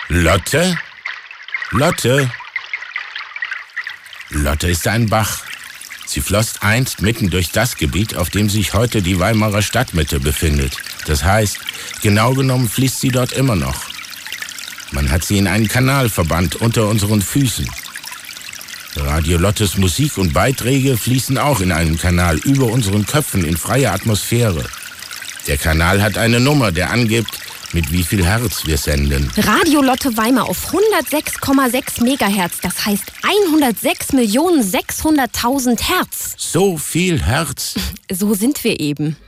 Lotte? Lotte? Lotte ist ein Bach. Sie floss einst mitten durch das Gebiet, auf dem sich heute die Weimarer Stadtmitte befindet. Das heißt, genau genommen fließt sie dort immer noch. Man hat sie in einen Kanal verbannt unter unseren Füßen. Radio Lottes Musik und Beiträge fließen auch in einen Kanal über unseren Köpfen in freier Atmosphäre. Der Kanal hat eine Nummer, der angibt, mit wie viel Hertz wir senden. Radio Lotte Weimar auf 106,6 Megahertz, das heißt 106.600.000 Hertz. So viel Hertz? So sind wir eben.